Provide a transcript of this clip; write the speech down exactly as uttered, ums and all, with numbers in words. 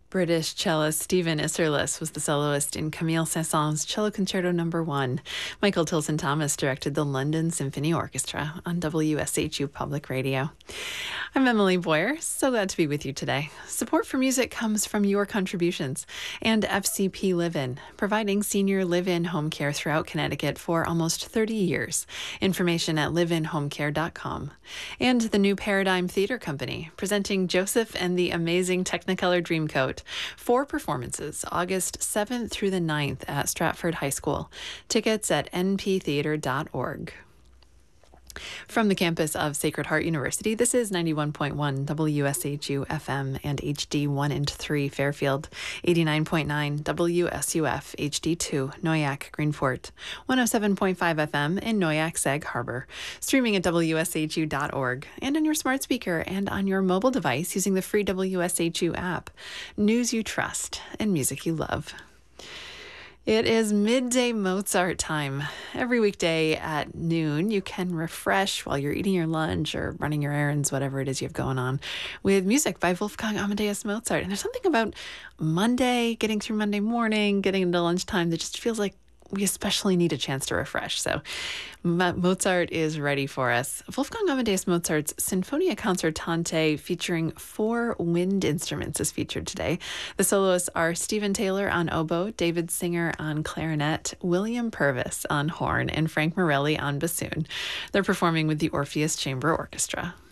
British cellist Stephen Isserlis was the soloist in Camille Saint-Saëns' Cello Concerto Number One. Michael Tilson Thomas directed the London Symphony Orchestra on W S H U Public Radio. I'm Emily Boyer. So glad to be with you today. Support for music comes from your contributions and F C P Live-In, providing senior live-in home care throughout Connecticut for almost thirty years. Information at live in home care dot com. And the New Paradigm Theater Company, presenting Joseph and the Amazing Technicolor Dreamcoat. Four performances, August seventh through the ninth at Stratford High School. Tickets at n p theater dot org. From the campus of Sacred Heart University, this is ninety-one point one W S H U F M and H D one and three Fairfield, eighty-nine point nine W S U F H D two Noyac Greenport, one oh seven point five F M in Noyac Sag Harbor, streaming at W S H U dot org and on your smart speaker and on your mobile device using the free W S H U app. News you trust and music you love. It is midday Mozart time. Every weekday at noon, you can refresh while you're eating your lunch or running your errands, whatever it is you have going on, with music by Wolfgang Amadeus Mozart. And there's something about Monday, getting through Monday morning, getting into lunchtime that just feels like we especially need a chance to refresh. So Mozart is ready for us. Wolfgang Amadeus Mozart's Sinfonia Concertante featuring four wind instruments is featured today. The soloists are Stephen Taylor on oboe, David Singer on clarinet, William Purvis on horn, and Frank Morelli on bassoon. They're performing with the Orpheus Chamber Orchestra.